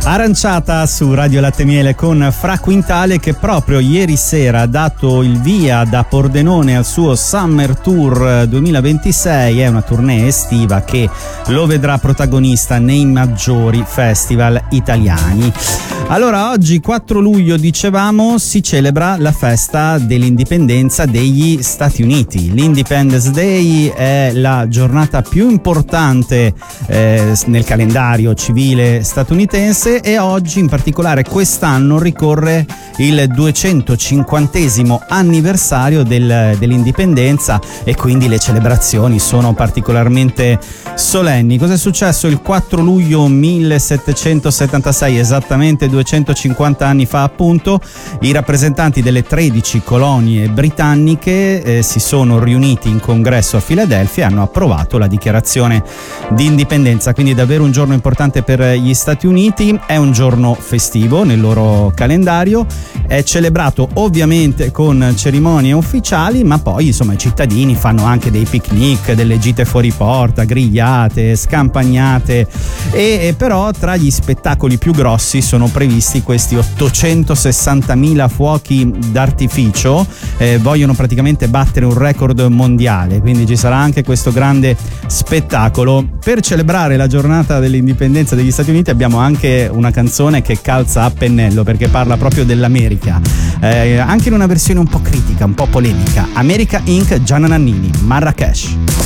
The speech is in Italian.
Aranciata su Radio Latte Miele con Fra Quintale, che proprio ieri sera ha dato il via da Pordenone al suo Summer Tour 2026. È una tournée estiva che lo vedrà protagonista nei maggiori festival italiani. Allora, oggi 4 luglio, dicevamo, si celebra la festa dell'indipendenza degli Stati Uniti. L'Independence Day è la giornata più importante nel calendario civile statunitense, e oggi, in particolare quest'anno, ricorre il 250° anniversario dell'indipendenza, e quindi le celebrazioni sono particolarmente solenni. Cosa è successo il 4 luglio 1776, esattamente 250 anni fa appunto? I rappresentanti delle 13 colonie britanniche si sono riuniti in congresso a Filadelfia e hanno approvato la dichiarazione di indipendenza, quindi davvero un giorno importante per gli Stati Uniti. È un giorno festivo nel loro calendario, è celebrato ovviamente con cerimonie ufficiali, ma poi insomma i cittadini fanno anche dei picnic, delle gite fuori porta, grigliate, scampagnate, e però tra gli spettacoli più grossi sono previsti questi 860.000 fuochi d'artificio. Vogliono praticamente battere un record mondiale, quindi ci sarà anche questo grande spettacolo. Per celebrare la giornata dell'indipendenza degli Stati Uniti abbiamo anche una canzone che calza a pennello, perché parla proprio dell'America, anche in una versione un po' critica, un po' polemica. America Inc., Gianna Nannini, Marrakesh.